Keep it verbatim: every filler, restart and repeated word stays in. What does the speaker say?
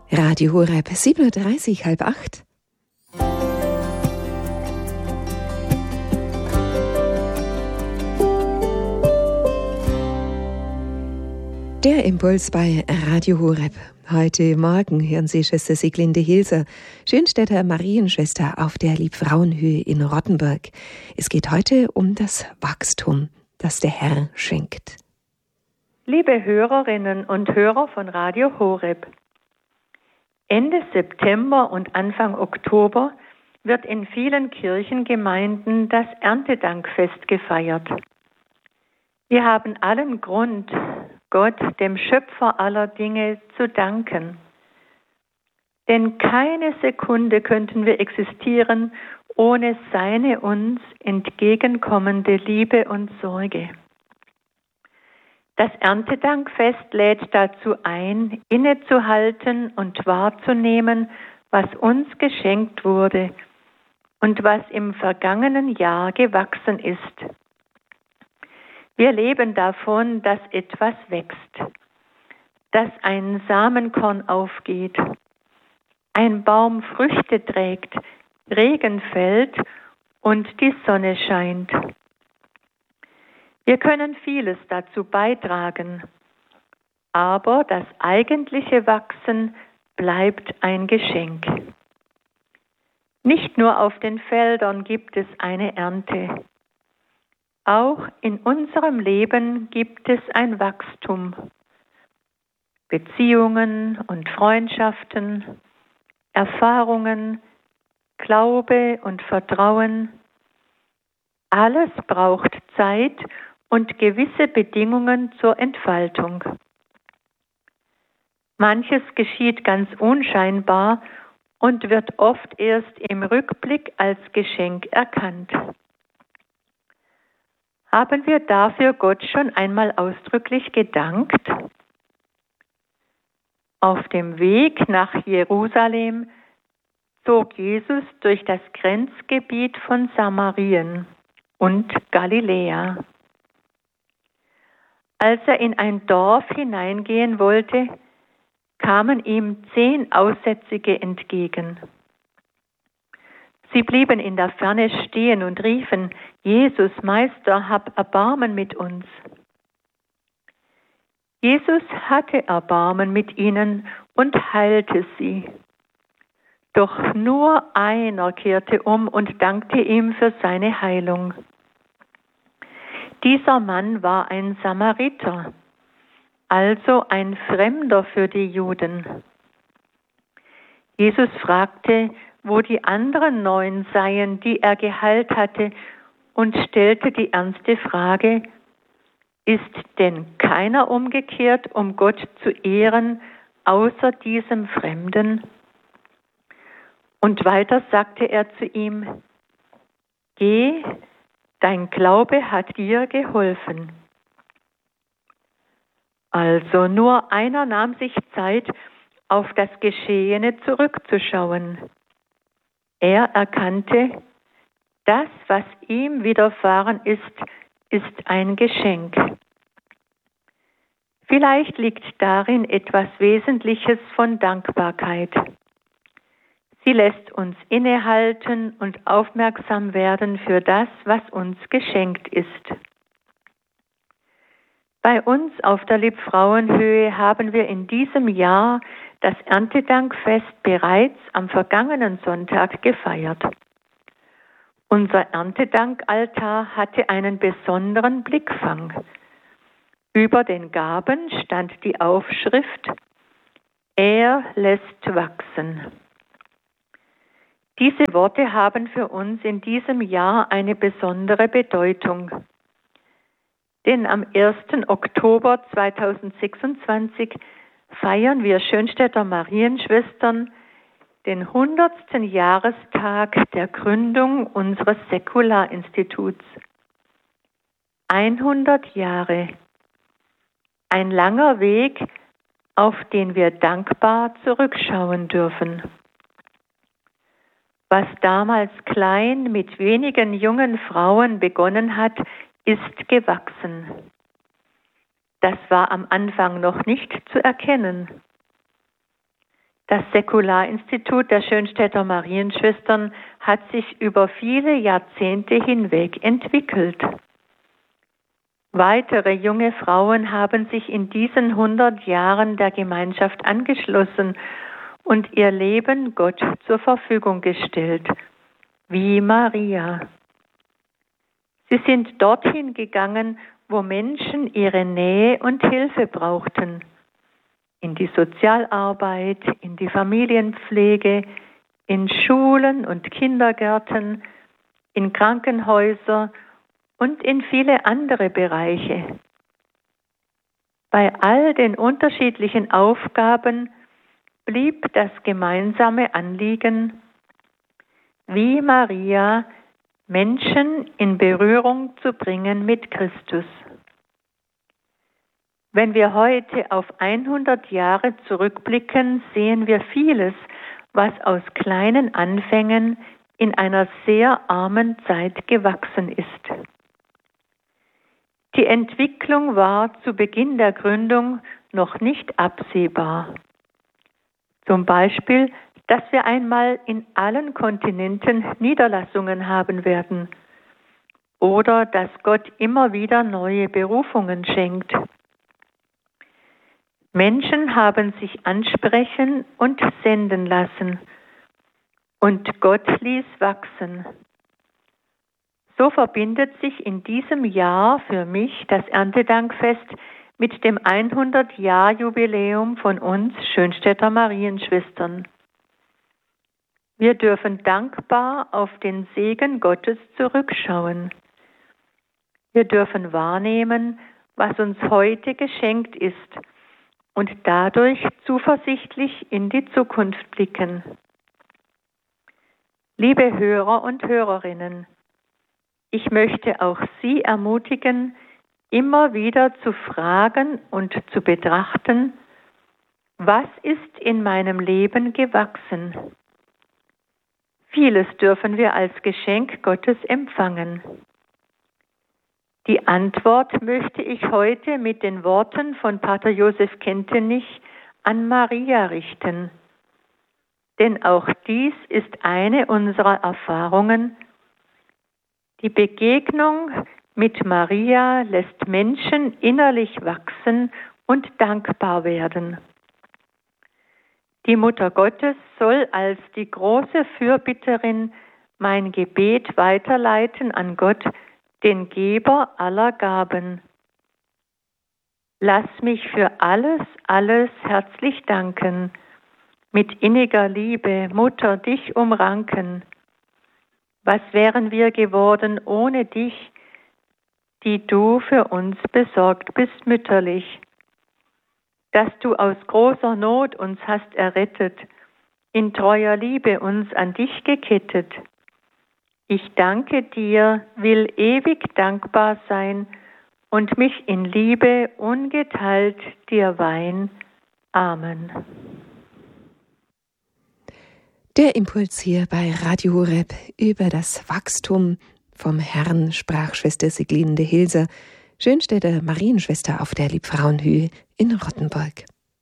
Radio Horeb, sieben Uhr dreißig, halb acht. Der Impuls bei Radio Horeb. Heute Morgen hören Sie Schwester Sieglinde Hilser, Schönstädter Marienschwester auf der Liebfrauenhöhe in Rottenburg. Es geht heute um das Wachstum, das der Herr schenkt. Liebe Hörerinnen und Hörer von Radio Horeb, Ende September und Anfang Oktober wird in vielen Kirchengemeinden das Erntedankfest gefeiert. Wir haben allen Grund, Gott, dem Schöpfer aller Dinge, zu danken. Denn keine Sekunde könnten wir existieren ohne seine uns entgegenkommende Liebe und Sorge. Das Erntedankfest lädt dazu ein, innezuhalten und wahrzunehmen, was uns geschenkt wurde und was im vergangenen Jahr gewachsen ist. Wir leben davon, dass etwas wächst, dass ein Samenkorn aufgeht, ein Baum Früchte trägt, Regen fällt und die Sonne scheint. Wir können vieles dazu beitragen, aber das eigentliche Wachsen bleibt ein Geschenk. Nicht nur auf den Feldern gibt es eine Ernte. Auch in unserem Leben gibt es ein Wachstum. Beziehungen und Freundschaften, Erfahrungen, Glaube und Vertrauen. Alles braucht Zeit und gewisse Bedingungen zur Entfaltung. Manches geschieht ganz unscheinbar und wird oft erst im Rückblick als Geschenk erkannt. Haben wir dafür Gott schon einmal ausdrücklich gedankt? Auf dem Weg nach Jerusalem zog Jesus durch das Grenzgebiet von Samarien und Galiläa. Als er in ein Dorf hineingehen wollte, kamen ihm zehn Aussätzige entgegen. Sie blieben in der Ferne stehen und riefen: Jesus, Meister, hab Erbarmen mit uns. Jesus hatte Erbarmen mit ihnen und heilte sie. Doch nur einer kehrte um und dankte ihm für seine Heilung. Dieser Mann war ein Samariter, also ein Fremder für die Juden. Jesus fragte, wo die anderen neun seien, die er geheilt hatte, und stellte die ernste Frage: Ist denn keiner umgekehrt, um Gott zu ehren, außer diesem Fremden? Und weiter sagte er zu ihm: Geh, dein Glaube hat dir geholfen. Also nur einer nahm sich Zeit, auf das Geschehene zurückzuschauen. Er erkannte, das, was ihm widerfahren ist, ist ein Geschenk. Vielleicht liegt darin etwas Wesentliches von Dankbarkeit. Sie lässt uns innehalten und aufmerksam werden für das, was uns geschenkt ist. Bei uns auf der Liebfrauenhöhe haben wir in diesem Jahr das Erntedankfest bereits am vergangenen Sonntag gefeiert. Unser Erntedankaltar hatte einen besonderen Blickfang. Über den Gaben stand die Aufschrift: Er lässt wachsen. Diese Worte haben für uns in diesem Jahr eine besondere Bedeutung. Denn am ersten Oktober zweitausendsechsundzwanzig feiern wir Schönstädter Marienschwestern den hundertsten Jahrestag der Gründung unseres Säkularinstituts. hundert Jahre. Ein langer Weg, auf den wir dankbar zurückschauen dürfen. Was damals klein mit wenigen jungen Frauen begonnen hat, ist gewachsen. Das war am Anfang noch nicht zu erkennen. Das Säkularinstitut der Schönstädter Marienschwestern hat sich über viele Jahrzehnte hinweg entwickelt. Weitere junge Frauen haben sich in diesen hundert Jahren der Gemeinschaft angeschlossen und ihr Leben Gott zur Verfügung gestellt, wie Maria. Sie sind dorthin gegangen, wo Menschen ihre Nähe und Hilfe brauchten. In die Sozialarbeit, in die Familienpflege, in Schulen und Kindergärten, in Krankenhäuser und in viele andere Bereiche. Bei all den unterschiedlichen Aufgaben blieb das gemeinsame Anliegen, wie Maria Menschen in Berührung zu bringen mit Christus. Wenn wir heute auf hundert Jahre zurückblicken, sehen wir vieles, was aus kleinen Anfängen in einer sehr armen Zeit gewachsen ist. Die Entwicklung war zu Beginn der Gründung noch nicht absehbar. Zum Beispiel, dass wir einmal in allen Kontinenten Niederlassungen haben werden oder dass Gott immer wieder neue Berufungen schenkt. Menschen haben sich ansprechen und senden lassen und Gott ließ wachsen. So verbindet sich in diesem Jahr für mich das Erntedankfest mit dem hundert-Jahr-Jubiläum von uns Schönstädter Marienschwestern. Wir dürfen dankbar auf den Segen Gottes zurückschauen. Wir dürfen wahrnehmen, was uns heute geschenkt ist und dadurch zuversichtlich in die Zukunft blicken. Liebe Hörer und Hörerinnen, ich möchte auch Sie ermutigen, immer wieder zu fragen und zu betrachten, was ist in meinem Leben gewachsen? Vieles dürfen wir als Geschenk Gottes empfangen. Die Antwort möchte ich heute mit den Worten von Pater Josef Kentenich an Maria richten. Denn auch dies ist eine unserer Erfahrungen. Die Begegnung mit Maria lässt Menschen innerlich wachsen und dankbar werden. Die Mutter Gottes soll als die große Fürbitterin mein Gebet weiterleiten an Gott, den Geber aller Gaben. Lass mich für alles, alles herzlich danken, mit inniger Liebe, Mutter, dich umranken. Was wären wir geworden ohne dich, die du für uns besorgt bist mütterlich, dass du aus großer Not uns hast errettet, in treuer Liebe uns an dich gekettet. Ich danke dir, will ewig dankbar sein und mich in Liebe ungeteilt dir weihen. Amen. Der Impuls hier bei Radio Horeb über das Wachstum vom Herrn, sprach Schwester Siglinde Hilser, Schönstädter Marienschwester auf der Liebfrauenhöhe in Rottenburg.